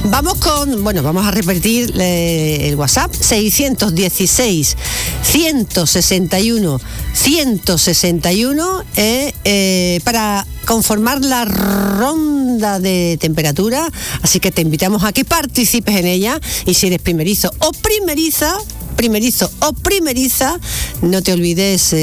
Vamos a repetir el WhatsApp, 616 161 161 para conformar la ronda de temperatura, así que te invitamos a que participes en ella, y si eres primerizo o primeriza, no te olvides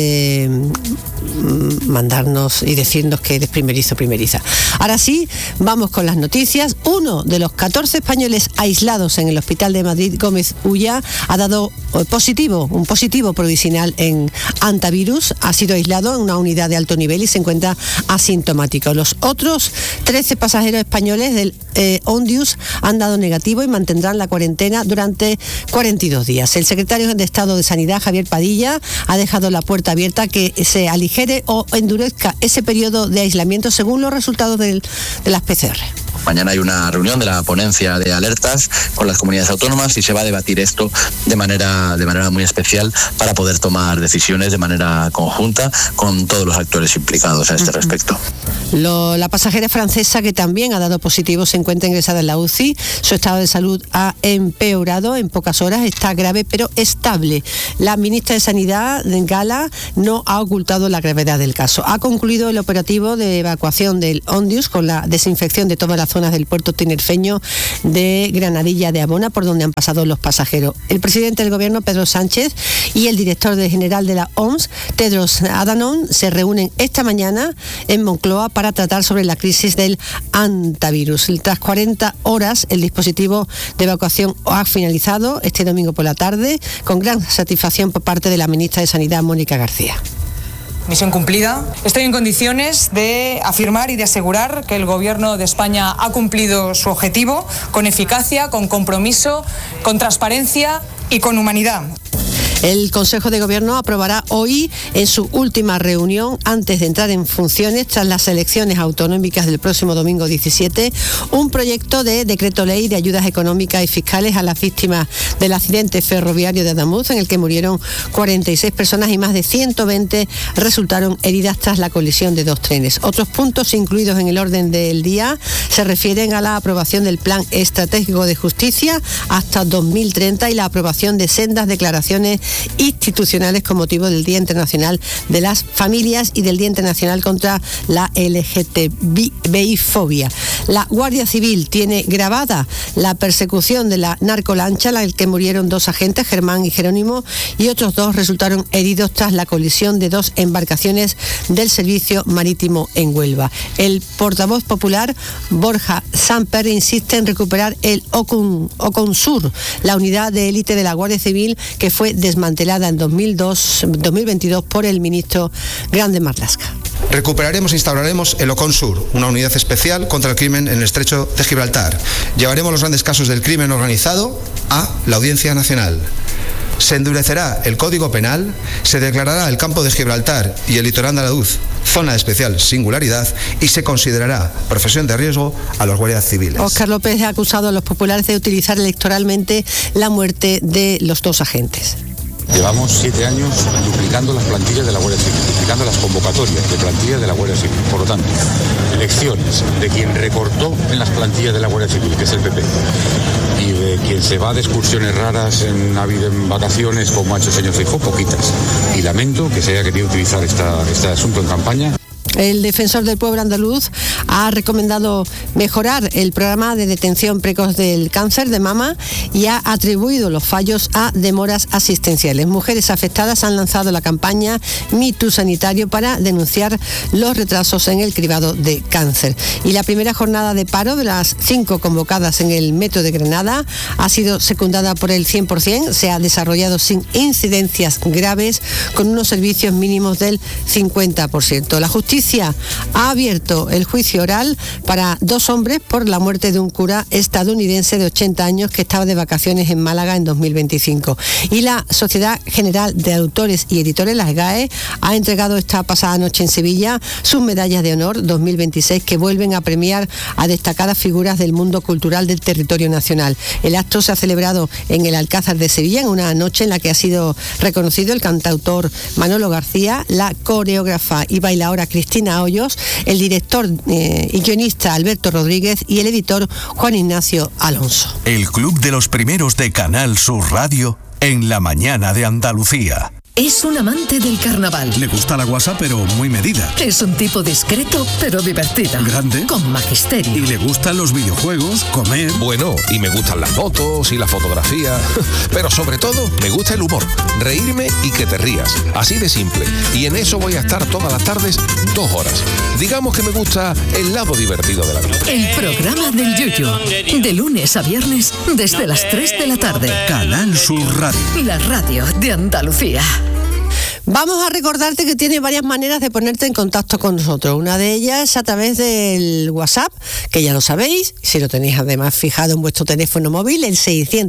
mandarnos y decirnos que eres primerizo o primeriza. Ahora sí, vamos con las noticias. Uno de los 14 españoles aislados en el Hospital de Madrid Gómez Ulla ha dado un positivo provisional en antivirus. Ha sido aislado en una unidad de alto nivel y se encuentra asintomático. Los otros 13 pasajeros españoles del Ondius han dado negativo y mantendrán la cuarentena durante 42 días. El secretario de Estado de Sanidad, Javier Padilla, ha dejado la puerta abierta que se aligere o endurezca ese periodo de aislamiento según los resultados de las PCR. Mañana hay una reunión de la ponencia de alertas con las comunidades autónomas y se va a debatir esto de manera muy especial para poder tomar decisiones de manera conjunta con todos los actores implicados a este respecto. La pasajera francesa, que también ha dado positivo, se encuentra ingresada en la UCI. Su estado de salud ha empeorado en pocas horas, está grave pero estable. La ministra de Sanidad, Gala, no ha ocultado la gravedad del caso. Ha concluido el operativo de evacuación del Ondius con la desinfección de todas las zonas del puerto tinerfeño de Granadilla de Abona, por donde han pasado los pasajeros. El presidente del gobierno, Pedro Sánchez, y el director general de la OMS, Tedros Adhanom, se reúnen esta mañana en Moncloa para tratar sobre la crisis del antivirus. Tras 40 horas, el dispositivo de evacuación ha finalizado este domingo por la tarde, con gran satisfacción por parte de la ministra de Sanidad, Mónica García. Misión cumplida. Estoy en condiciones de afirmar y de asegurar que el Gobierno de España ha cumplido su objetivo con eficacia, con compromiso, con transparencia y con humanidad. El Consejo de Gobierno aprobará hoy, en su última reunión antes de entrar en funciones tras las elecciones autonómicas del próximo domingo 17, un proyecto de decreto ley de ayudas económicas y fiscales a las víctimas del accidente ferroviario de Ademuz, en el que murieron 46 personas y más de 120 resultaron heridas tras la colisión de dos trenes. Otros puntos incluidos en el orden del día se refieren a la aprobación del Plan Estratégico de Justicia hasta 2030 y la aprobación de sendas declaraciones institucionales con motivo del Día Internacional de las Familias y del Día Internacional contra la LGTBI-fobia. La Guardia Civil tiene grabada la persecución de la narcolancha en la que murieron dos agentes, Germán y Jerónimo, y otros dos resultaron heridos tras la colisión de dos embarcaciones del servicio marítimo en Huelva. El portavoz popular, Borja Samper, insiste en recuperar el Oconsur, la unidad de élite de la Guardia Civil que fue desmantelada en 2022 por el ministro Grande Marlaska. Recuperaremos e instauraremos el Oconsur, una unidad especial contra el crimen en el Estrecho de Gibraltar. Llevaremos los grandes casos del crimen organizado a la Audiencia Nacional. Se endurecerá el Código Penal, se declarará el campo de Gibraltar y el litoral andaluz zona de especial singularidad y se considerará profesión de riesgo a los guardias civiles. Óscar López ha acusado a los populares de utilizar electoralmente la muerte de los dos agentes. Llevamos 7 años duplicando las plantillas de la Guardia Civil, duplicando las convocatorias de plantillas de la Guardia Civil. Por lo tanto, elecciones de quien recortó en las plantillas de la Guardia Civil, que es el PP, y de quien se va de excursiones raras en vacaciones, como ha hecho el señor Feijóo, poquitas. Y lamento que se haya querido utilizar este asunto en campaña. El defensor del pueblo andaluz ha recomendado mejorar el programa de detención precoz del cáncer de mama y ha atribuido los fallos a demoras asistenciales. Mujeres afectadas han lanzado la campaña Me Too Sanitario para denunciar los retrasos en el cribado de cáncer. Y la primera jornada de paro de las 5 convocadas en el metro de Granada ha sido secundada por el 100%, se ha desarrollado sin incidencias graves, con unos servicios mínimos del 50%. La justicia ha abierto el juicio oral para 2 hombres por la muerte de un cura estadounidense de 80 años que estaba de vacaciones en Málaga en 2025. Y la Sociedad General de Autores y Editores, la SGAE, ha entregado esta pasada noche en Sevilla sus medallas de honor 2026 que vuelven a premiar a destacadas figuras del mundo cultural del territorio nacional. El acto se ha celebrado en el Alcázar de Sevilla, en una noche en la que ha sido reconocido el cantautor Manolo García, la coreógrafa y bailaora Cristina Cristina Hoyos, el director y guionista Alberto Rodríguez y el editor Juan Ignacio Alonso. El Club de los Primeros de Canal Sur Radio en la mañana de Andalucía. Es un amante del carnaval. Le gusta la guasa, pero muy medida. Es un tipo discreto, pero divertido. Grande. Con magisterio. Y le gustan los videojuegos, comer. Bueno, y me gustan las fotos y la fotografía. Pero sobre todo, me gusta el humor. Reírme y que te rías. Así de simple. Y en eso voy a estar todas las tardes 2 horas. Digamos que me gusta el lado divertido de la vida. El programa del Yuyu. De lunes a viernes, desde las 3 de la tarde. Canal Sur Radio. La radio de Andalucía. Vamos a recordarte que tiene varias maneras de ponerte en contacto con nosotros. Una de ellas es a través del WhatsApp, que ya lo sabéis, si lo tenéis además fijado en vuestro teléfono móvil, el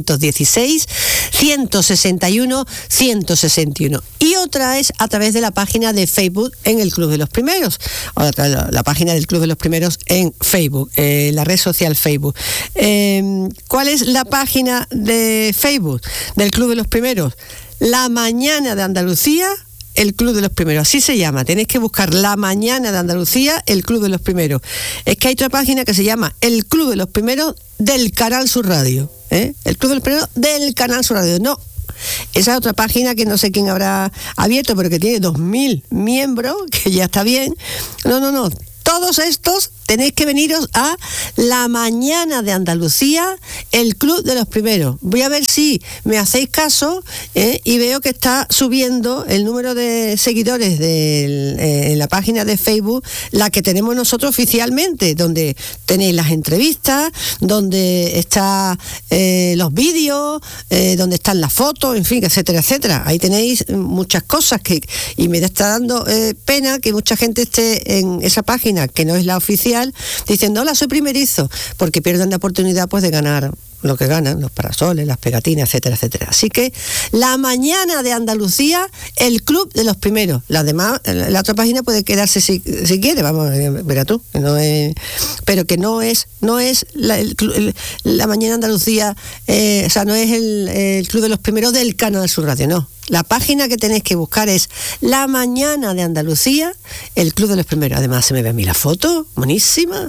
616-161-161. Y otra es a través de la página de Facebook en el Club de los Primeros, o la página del Club de los Primeros en Facebook, la red social Facebook. ¿Cuál es la página de Facebook del Club de los Primeros? La Mañana de Andalucía, el Club de los Primeros, así se llama. Tenéis que buscar La Mañana de Andalucía, el Club de los Primeros. Es que hay otra página que se llama el Club de los Primeros del Canal Sur Radio. El Club de los Primeros del Canal Sur Radio. No, esa es otra página que no sé quién habrá abierto, pero que tiene 2.000 miembros, que ya está bien. No. Todos estos tenéis que veniros a La Mañana de Andalucía, el Club de los Primeros. Voy a ver si me hacéis caso y veo que está subiendo el número de seguidores en la página de Facebook, la que tenemos nosotros oficialmente, donde tenéis las entrevistas, donde están los vídeos, donde están las fotos, en fin, etcétera, etcétera. Ahí tenéis muchas cosas y me está dando pena que mucha gente esté en esa página, que no es la oficial, diciendo hola, soy primerizo, porque pierden la oportunidad pues de ganar lo que ganan, los parasoles, las pegatinas, etcétera, etcétera. Así que La Mañana de Andalucía, el Club de los Primeros. La demás, la otra página puede quedarse si quiere, vamos, verá tú, que no es, pero que no es La Mañana de Andalucía, o sea, no es el Club de los Primeros del Canal Sur Radio, no. La página que tenéis que buscar es La Mañana de Andalucía, el Club de los Primeros. Además, se me ve a mí la foto, buenísima.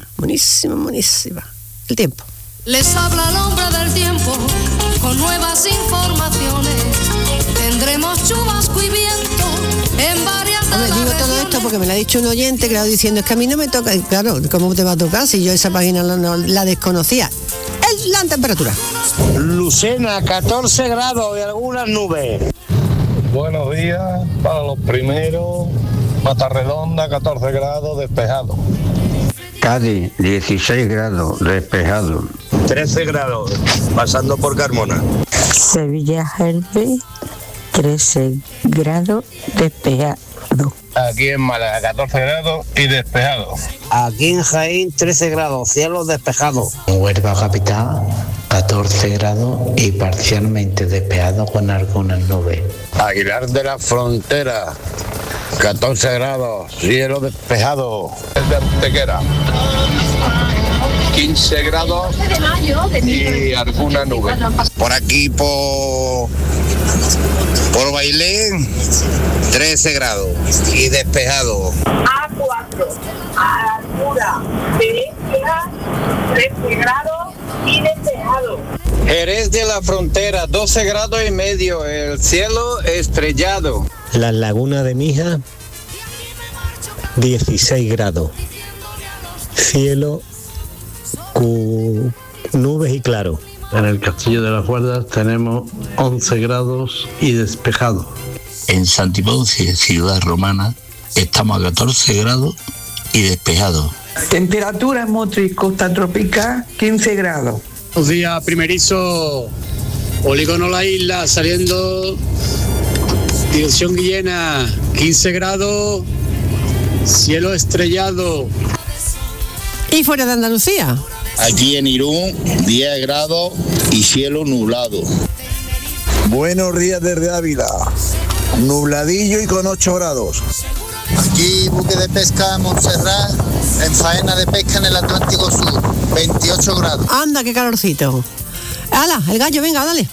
El tiempo. Les habla el hombre del tiempo con nuevas informaciones. Tendremos chubasco y viento en varias de las digo todo esto porque me lo ha dicho un oyente que le ha diciendo, es que a mí no me toca. Claro, ¿cómo te va a tocar si yo esa página no la desconocía? Es la temperatura. Lucena, 14 grados y algunas nubes. Buenos días para los primeros. Matarredonda, 14 grados, despejado. Cádiz, 16 grados, despejado. 13 grados, pasando por Carmona. Sevilla, Jerez, 13 grados, despejado. Aquí en Málaga, 14 grados y despejado. Aquí en Jaén, 13 grados, cielo despejado. En Huelva capital, 14 grados y parcialmente despejado con algunas nubes. Aguilar de la Frontera, 14 grados, cielo despejado. Desde Antequera, 15 grados y alguna nube. Por aquí, por Bailén, 13 grados y despejado. A4, a altura de 13 grados y despejado. Jerez de la Frontera, 12 grados y medio, el cielo estrellado. La Laguna de Mija, 16 grados, cielo con nubes y claro. En el Castillo de las Guardas tenemos 11 grados y despejado. En Santiponce, ciudad romana, estamos a 14 grados y despejado. Temperatura en Motril, costa tropical, 15 grados. Buenos días, primerizo, Polígono La Isla, saliendo dirección Guillena, 15 grados, cielo estrellado. ¿Y fuera de Andalucía? Aquí en Irún, 10 grados y cielo nublado. Buenos días desde Ávila, nubladillo y con 8 grados. Aquí, buque de pesca Montserrat, en faena de pesca en el Atlántico Sur, 28 grados. Anda, qué calorcito. ¡Hala, el gallo, venga, dale!